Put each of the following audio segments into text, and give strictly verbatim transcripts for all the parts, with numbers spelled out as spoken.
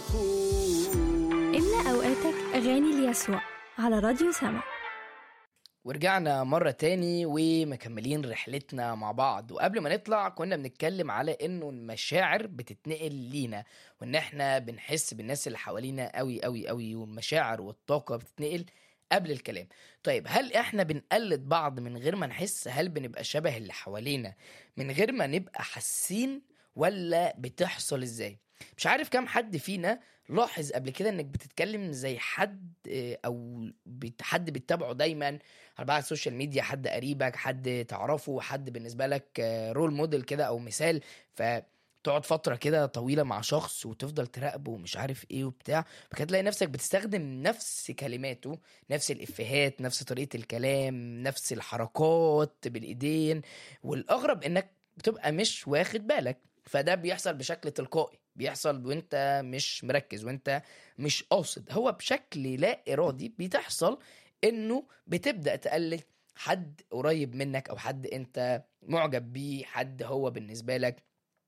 املأ أوقاتك أغاني ليسوع على راديو سما. ورجعنا مرة تاني ومكملين رحلتنا مع بعض. وقبل ما نطلع كنا بنتكلم على انه المشاعر بتتنقل لينا، وان احنا بنحس بالناس اللي حوالينا قوي قوي قوي، والمشاعر والطاقة بتتنقل قبل الكلام. طيب هل احنا بنقلد بعض من غير ما نحس؟ هل بنبقى شبه اللي حوالينا من غير ما نبقى حاسين؟ ولا بتحصل ازاي؟ مش عارف كم حد فينا لاحظ قبل كده انك بتتكلم زي حد، اه، او بت- حد بتتابعه دايما على بعض السوشيال ميديا، حد قريبك، حد تعرفه، حد بالنسبة لك رول موديل كده او مثال. فتقعد فترة كده طويلة مع شخص وتفضل تراقبه ومش عارف ايه وبتاع، فكده تلاقي نفسك بتستخدم نفس كلماته، نفس الافيهات، نفس طريقة الكلام، نفس الحركات بالايدين. والاغرب انك بتبقى مش واخد بالك. فده بيحصل بشكل تلقائي، بيحصل وانت مش مركز، وانت مش قاصد. هو بشكل لا ارادي بتحصل انه بتبدأ تقلد حد قريب منك، او حد انت معجب بيه، حد هو بالنسبة لك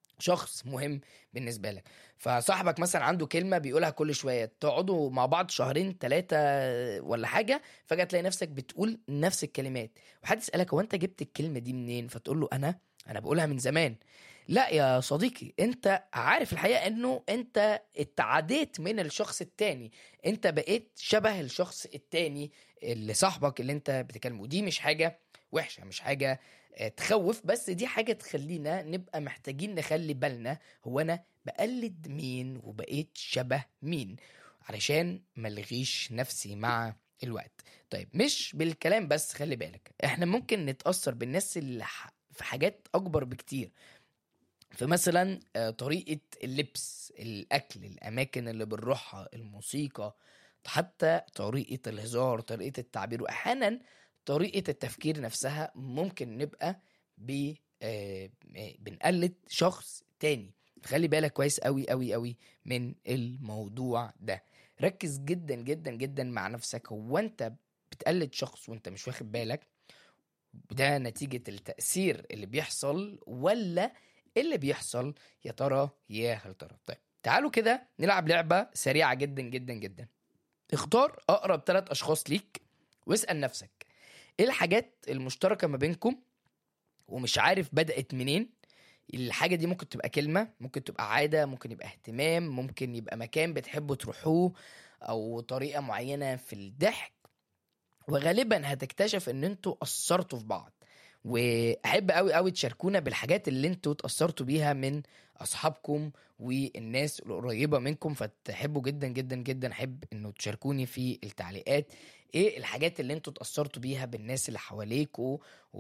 شخص مهم بالنسبة لك. فصاحبك مثلا عنده كلمة بيقولها كل شوية، تقعدوا مع بعض شهرين ثلاثة ولا حاجة، فجأة تلاقي نفسك بتقول نفس الكلمات، وحد يسألك هو انت جبت الكلمة دي منين؟ فتقول له انا انا بقولها من زمان. لا يا صديقي، انت عارف الحقيقة انه انت اتعديت من الشخص التاني، انت بقيت شبه الشخص التاني اللي صاحبك اللي انت بتكلمه. دي مش حاجة وحشة، مش حاجة آه، تخوف، بس دي حاجة تخلينا نبقى محتاجين نخلي بالنا هو أنا بقلد مين وبقيت شبه مين، علشان ملغيش نفسي مع الوقت. طيب مش بالكلام بس، خلي بالك احنا ممكن نتأثر بالناس اللي ح- في حاجات أكبر بكتير. في مثلا آه، طريقة اللبس، الأكل، الأماكن اللي بنروحها، الموسيقى، حتى طريقة الهزار، طريقة التعبير، وأحيانا طريقة التفكير نفسها ممكن نبقى ب آه، آه، بنقلد شخص تاني. خلي بالك كويس قوي قوي قوي من الموضوع ده. ركز جدا جدا جدا مع نفسك. هو انت بتقلد شخص وانت مش واخد بالك؟ وده نتيجة التأثير اللي بيحصل ولا اللي بيحصل؟ يا ترى يا هل ترى؟ طيب تعالوا كده نلعب لعبة سريعة جدا جدا جدا. اختار أقرب ثلاث أشخاص ليك واسأل نفسك ايه الحاجات المشتركة ما بينكم، ومش عارف بدأت منين. الحاجة دي ممكن تبقى كلمة، ممكن تبقى عادة، ممكن يبقى اهتمام، ممكن يبقى مكان بتحبوا تروحوه، أو طريقة معينة في الضحك. وغالبا هتكتشف ان انتوا اثرتوا في بعض. واحب قوي قوي تشاركونا بالحاجات اللي انتوا اتأثرتوا بيها من اصحابكم والناس القريبة منكم. فتحبوا جدا جدا جدا احب انه تشاركوني في التعليقات ايه الحاجات اللي انتوا اتأثرتوا بيها بالناس اللي حواليكوا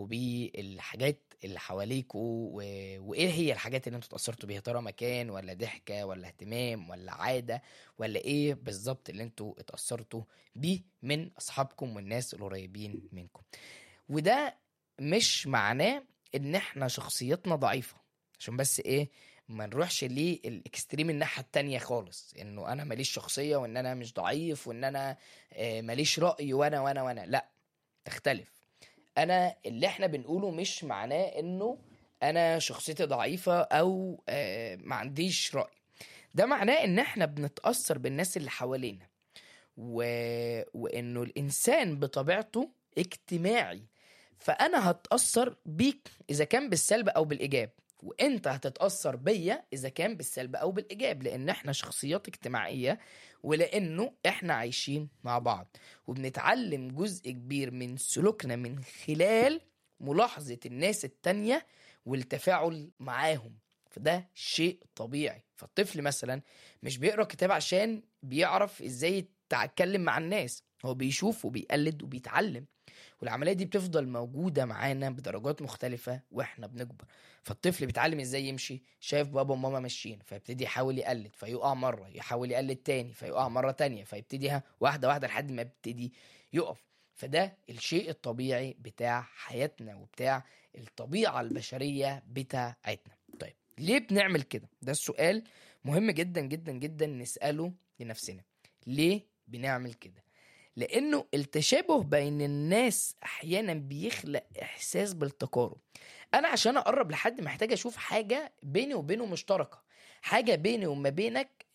وبالحاجات اللي حواليكوا و... وايه هي الحاجات اللي انتوا اتأثرتوا بيها. ترى مكان ولا ضحكة ولا اهتمام ولا عادة، ولا ايه بالظبط اللي انتوا اتأثرتوا بيه من اصحابكم والناس القريبين منكم. وده مش معناه ان احنا شخصيتنا ضعيفة، عشان بس ايه ما نروحش ليه الاكستريم الناحية التانية خالص، انه انا ماليش شخصية وان انا مش ضعيف وان انا آه، ماليش رأي وانا وانا وانا لا، تختلف. انا اللي احنا بنقوله مش معناه انه انا شخصيتي ضعيفة او آه، ما عنديش رأي. ده معناه ان احنا بنتأثر بالناس اللي حوالينا و... وانه الانسان بطبيعته اجتماعي. فانا هتأثر بيك اذا كان بالسلب او بالايجاب، وانت هتتأثر بيا اذا كان بالسلب او بالايجاب، لان احنا شخصيات اجتماعية، ولانه احنا عايشين مع بعض وبنتعلم جزء كبير من سلوكنا من خلال ملاحظة الناس التانية والتفاعل معاهم. فده شيء طبيعي. فالطفل مثلا مش بيقرأ كتاب عشان بيعرف ازاي يتكلم مع الناس، هو بيشوف وبيقلد وبيتعلم. والعملية دي بتفضل موجودة معانا بدرجات مختلفة واحنا بنكبر. فالطفل بيتعلم ازاي يمشي، شايف بابا وماما ماشيين فيبتدي يحاول يقلد، فيقع مرة، يحاول يقلد تاني فيقع مرة تانية، فيبتدي ها واحدة واحدة لحد ما يبتدي يقف. فده الشيء الطبيعي بتاع حياتنا وبتاع الطبيعة البشرية بتاعتنا. طيب ليه بنعمل كده؟ ده السؤال مهم جدا جدا جدا نسأله لنفسنا. ليه بنعمل كده؟ لأنه التشابه بين الناس أحيانا بيخلق إحساس بالتقارب. أنا عشان أقرب لحد محتاج أشوف حاجة بيني وبينه مشتركة، حاجة بيني وما بينك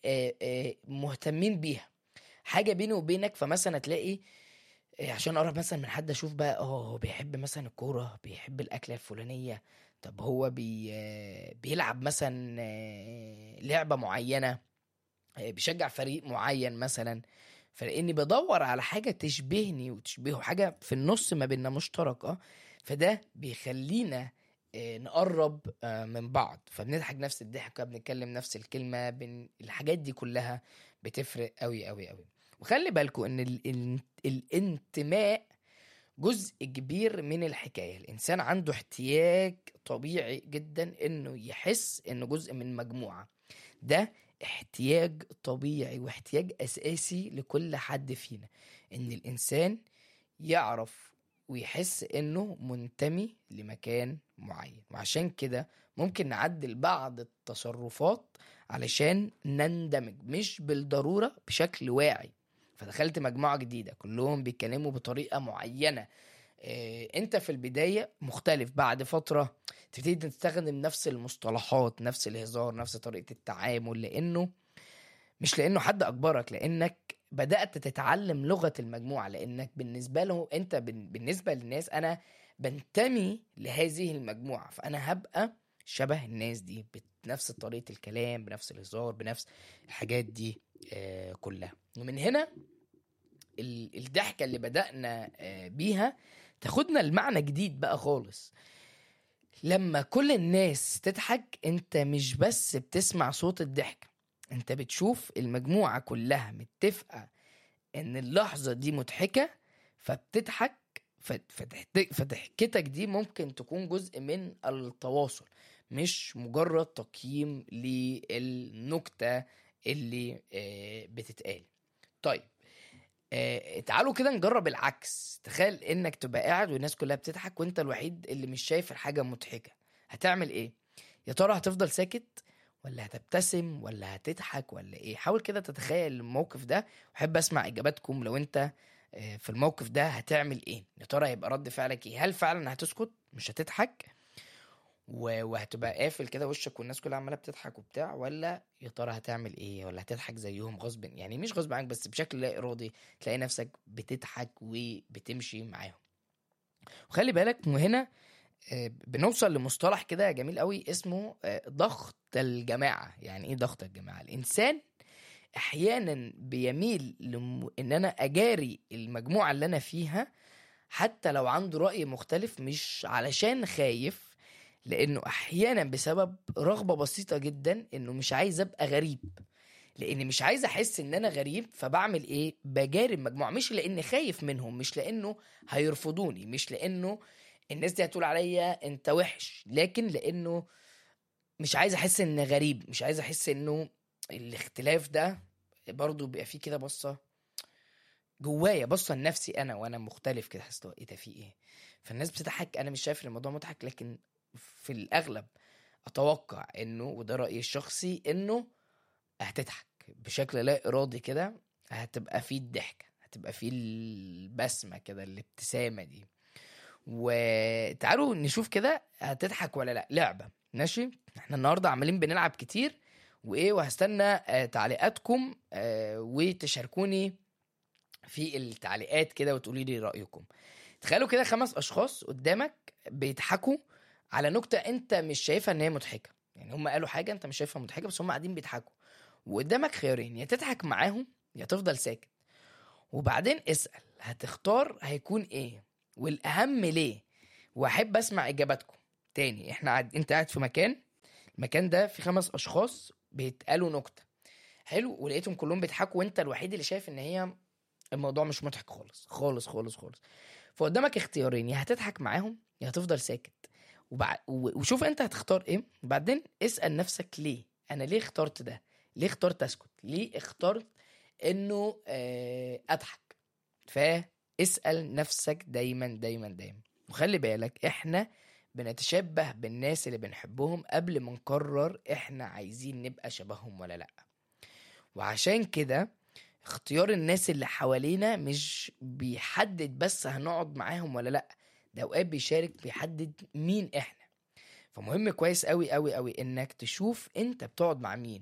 آه، آه، مهتمين بيها، حاجة بيني وبينك. فمثلا تلاقي آه، عشان اقرب مثلا من حد اشوف بقى اه هو بيحب مثلا الكورة، بيحب الأكلة الفلانية، طب هو بي آه، بيلعب مثلا آه، لعبة معينة، آه، بيشجع فريق معين مثلا. فلاني بدور على حاجه تشبهني وتشبهه، حاجه في النص ما بيننا مشتركه، فده بيخلينا آه، نقرب آه، من بعض، فبنضحك نفس الضحكه، بنتكلم نفس الكلمه، بن... الحاجات دي كلها بتفرق قوي قوي قوي. وخلي بالكم ان ال... ال... الانتماء جزء كبير من الحكايه. الانسان عنده احتياج طبيعي جدا انه يحس انه جزء من مجموعه. ده احتياج طبيعي واحتياج أساسي لكل حد فينا، إن الإنسان يعرف ويحس إنه منتمي لمكان معين. وعشان كده ممكن نعدل بعض التصرفات علشان نندمج، مش بالضرورة بشكل واعي. فدخلت مجموعة جديدة كلهم بيتكلموا بطريقة معينة، آه، انت في البداية مختلف، بعد فترة تبتدي تستخدم نفس المصطلحات، نفس الهزار، نفس طريقة التعامل، لانه مش لانه حد اجبرك، لانك بدأت تتعلم لغة المجموعة، لانك بالنسبة له انت بن- بالنسبة للناس انا بنتمي لهذه المجموعة، فانا هبقى شبه الناس دي بنفس طريقة الكلام، بنفس الهزار، بنفس الحاجات دي آه، كلها. ومن هنا ال- الضحكة اللي بدأنا آه، بيها تاخدنا المعنى جديد بقى خالص. لما كل الناس تضحك انت مش بس بتسمع صوت الضحك، انت بتشوف المجموعة كلها متفقة ان اللحظة دي مضحكة، فبتضحك. ف- فتحت- فضحكتك دي ممكن تكون جزء من التواصل، مش مجرد تقييم للنكتة اللي آه، بتتقال. طيب آه، تعالوا كده نجرب العكس. تخيل انك تبقى قاعد والناس كلها بتضحك وانت الوحيد اللي مش شايف الحاجة مضحكة، هتعمل ايه؟ يا ترى هتفضل ساكت، ولا هتبتسم، ولا هتضحك، ولا ايه؟ حاول كده تتخيل الموقف ده، وحب اسمع اجاباتكم. لو انت آه، في الموقف ده هتعمل ايه؟ يا ترى هيبقى رد فعلك ايه؟ هل فعلا هتسكت مش هتضحك و- وهتبقى قافل كده وشك والناس كلها عماله بتضحك وبتاع، ولا يا ترى هتعمل ايه؟ ولا هتضحك زيهم غصب، يعني مش غصب عنك بس بشكل لا ارادي، تلاقي نفسك بتضحك وبتمشي معاهم. وخلي بالك وهنا آه، بنوصل لمصطلح كده جميل قوي اسمه آه، ضغط الجماعة. يعني ايه ضغط الجماعة؟ الانسان احيانا بيميل لم... ان انا اجاري المجموعة اللي انا فيها، حتى لو عنده رأي مختلف، مش علشان خايف، لانه احيانا بسبب رغبة بسيطة جدا انه مش عايز ابقى غريب. لاني مش عايز احس ان انا غريب، فبعمل ايه؟ بجاري المجموعة، مش لاني خايف منهم، مش لانه هيرفضوني، مش لانه الناس دي هتقول عليا انت وحش، لكن لانه مش عايز احس ان غريب، مش عايز احس انه الاختلاف ده برضو بيبقى فيه كده بصة جوايا، بصة لنفسي انا وانا مختلف كده، حاسس ايه ده، في ايه؟ فالناس بتضحك، انا مش شايف إن الموضوع مضحك، لكن في الاغلب اتوقع انه، وده رايي الشخصي، انه هتضحك بشكل لا ارادي كده، هتبقى فيه الضحكه، هتبقى فيه البسمه كده، الابتسامه دي. وتعالوا نشوف كده هتضحك ولا لا. لعبه ماشي، احنا النهارده عمالين بنلعب كتير وايه، وهستنى آه، تعليقاتكم آه، وتشاركوني في التعليقات كده وتقولي لي رايكم. تخيلوا كده خمس اشخاص قدامك بيضحكوا على نكته انت مش شايفها ان هي مضحكه، يعني هم قالوا حاجه انت مش شايفها مضحكه بس هم قاعدين بيضحكوا، وقدامك خيارين: يا تضحك معاهم يا تفضل ساكت. وبعدين اسال هتختار هيكون ايه، والاهم ليه. واحب اسمع اجاباتكم. تاني، احنا قاعد، انت قاعد في مكان، المكان ده في خمس اشخاص بيتقالوا نكته، حلو، ولقيتهم كلهم بيضحكوا وانت الوحيد اللي شايف ان هي الموضوع مش مضحك خالص خالص خالص خالص. فقدامك اختيارين: يا هتضحك معاهم يا هتفضل ساكت. وبع... و- وشوف انت هتختار ايه، وبعدين اسأل نفسك ليه. انا ليه اخترت ده؟ ليه اخترت اسكت؟ ليه اخترت انه آه، اضحك؟ فاسأل نفسك دايما دايما دايما. وخلي بالك احنا بنتشبه بالناس اللي بنحبهم قبل ما نقرر احنا عايزين نبقى شبههم ولا لا. وعشان كده اختيار الناس اللي حوالينا مش بيحدد بس هنقعد معاهم ولا لا، ده اوقات بيشارك بيحدد مين احنا. فمهم كويس قوي قوي قوي انك تشوف انت بتقعد مع مين.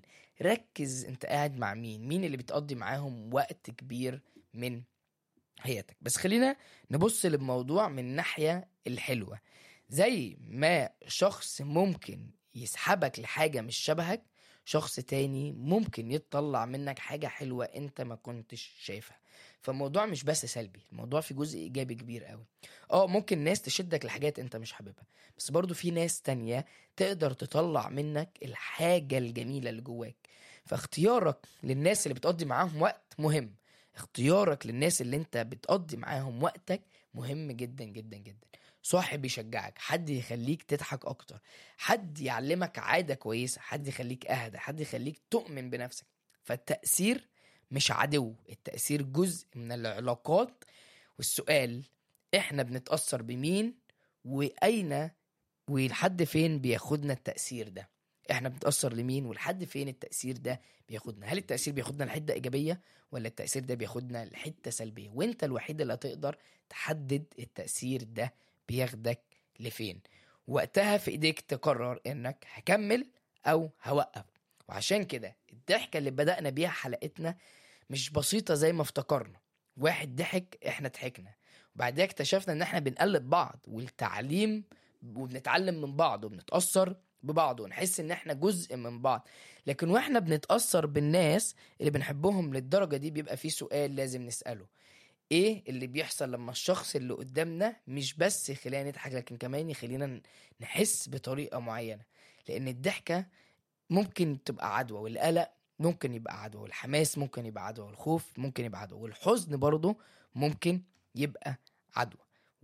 ركز انت قاعد مع مين، مين اللي بتقضي معاهم وقت كبير من حياتك. بس خلينا نبص للموضوع من الناحية الحلوة. زي ما شخص ممكن يسحبك لحاجة مش شبهك، شخص تاني ممكن يتطلع منك حاجة حلوة انت ما كنتش شايفها. فالموضوع مش بس سلبي، الموضوع في جزء ايجابي كبير قوي. اه ممكن ناس تشدك لحاجات انت مش حاببها، بس برضو في ناس تانية تقدر تطلع منك الحاجة الجميلة اللي جواك. فاختيارك للناس اللي بتقضي معاهم وقت مهم. اختيارك للناس اللي انت بتقضي معاهم وقتك مهم جدا جدا جدا. صاحب يشجعك، حد يخليك تضحك اكتر، حد يعلمك عادة كويسة، حد يخليك اهدى، حد يخليك تؤمن بنفسك. فالتأثير مش عدو، التأثير جزء من العلاقات. والسؤال، احنا بنتأثر بمين واين ولحد فين بياخدنا التأثير ده؟ احنا بنتأثر لمين ولحد فين التأثير ده بياخدنا؟ هل التأثير بياخدنا لحتة إيجابية ولا التأثير ده بياخدنا لحتة سلبية؟ وانت الوحيد اللي هتقدر تحدد التأثير ده بياخدك لفين. وقتها في ايديك تقرر انك هكمل او هوقف. وعشان كده الضحكة اللي بدأنا بيها حلقتنا مش بسيطة زي ما افتكرنا. واحد ضحك احنا ضحكنا، وبعدها اكتشفنا ان احنا بنقلد بعض، والتعليم وبنتعلم من بعض وبنتأثر ببعض ونحس ان احنا جزء من بعض. لكن واحنا بنتأثر بالناس اللي بنحبهم للدرجة دي، بيبقى في سؤال لازم نسأله: ايه اللي بيحصل لما الشخص اللي قدامنا مش بس يخلينا نضحك، لكن كمان يخلينا نحس بطريقة معينة؟ لان الضحكة ممكن تبقى عدوى، والقلق ممكن يبقى عدوى، والحماس ممكن يبقى عدوى، والخوف ممكن يبقى عدوى، والحزن برضو ممكن يبقى عدوى.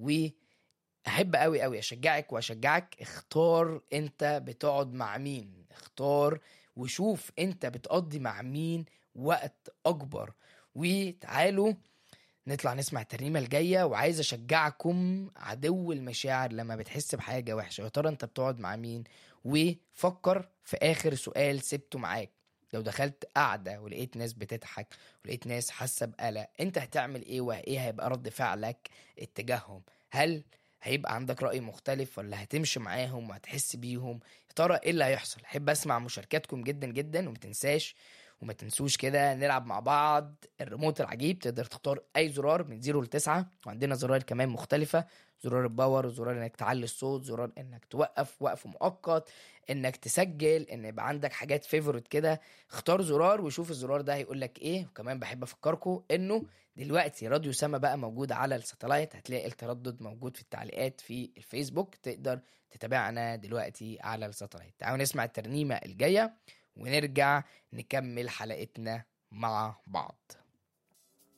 واحب قوي قوي اشجعك واشجعك اختار انت بتقعد مع مين. اختار وشوف انت بتقضي مع مين وقت اكبر. وتعالوا نطلع نسمع الترنيمة الجاية. وعايز أشجعكم، عدو المشاعر لما بتحس بحاجة وحشة، يا ترى أنت بتقعد مع مين؟ وفكر في آخر سؤال سبته معاك: لو دخلت قاعدة ولقيت ناس بتضحك ولقيت ناس حاسة بقلق، أنت هتعمل إيه؟ وإيه هيبقى رد فعلك اتجاههم؟ هل هيبقى عندك رأي مختلف ولا هتمشي معاهم وهتحس بيهم؟ يا ترى إيه اللي هيحصل؟ أحب أسمع مشاركاتكم جدا جدا. ومتنساش وما تنسوش كده نلعب مع بعض الريموت العجيب. تقدر تختار اي زرار من زيرو لتسعة، وعندنا زرار كمان مختلفة: زرار الباور، وزرار انك تعلي الصوت، زرار انك توقف وقف مؤقت، انك تسجل، ان يبقى عندك حاجات فيفورت كده. اختار زرار وشوف الزرار ده هيقولك ايه. وكمان بحب افكركم انه دلوقتي راديو سما بقى موجود على الساتلايت، هتلاقي التردد موجود في التعليقات في الفيسبوك، تقدر تتابعنا دلوقتي على الساتلايت. تعالوا نسمع الترنيمة الجاية ونرجع نكمل حلقتنا مع بعض.